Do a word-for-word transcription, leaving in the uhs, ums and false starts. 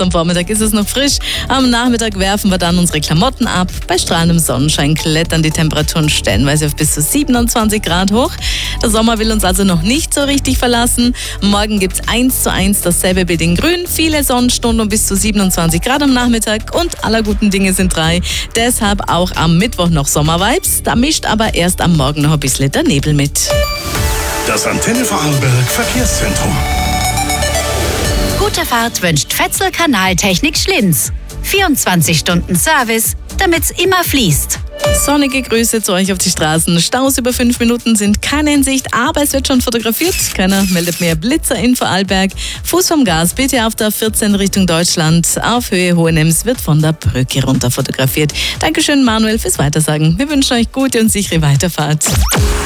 am Vormittag ist es noch frisch. Am Nachmittag werfen wir dann unsere Klamotten ab. Bei strahlendem Sonnenschein klettern die Temperaturen stellenweise auf bis zu siebenundzwanzig Grad hoch. Der Sommer will uns also noch nicht so richtig verlassen. Morgen gibt es eins zu eins dasselbe Bild in grün. Viele Sonnenstunden und bis zu siebenundzwanzig Grad am Nachmittag. Und aller guten Dinge sind drei. Deshalb auch am Mittwoch noch Sommervibes. Da mischt aber erst am Morgen noch ein bisschen der Nebel mit. Das Antenne Vorarlberg Verkehrszentrum. Gute Fahrt wünscht Fetzel Kanaltechnik Schlinz. vierundzwanzig Stunden Service, damit's immer fließt. Sonnige Grüße zu euch auf die Straßen. Staus über fünf Minuten sind keine in Sicht, aber es wird schon fotografiert. Keiner meldet mehr Blitzer in Vorarlberg. Fuß vom Gas bitte auf der vierzehn Richtung Deutschland. Auf Höhe Hohenems wird von der Brücke runter fotografiert. Dankeschön Manuel fürs Weitersagen. Wir wünschen euch gute und sichere Weiterfahrt.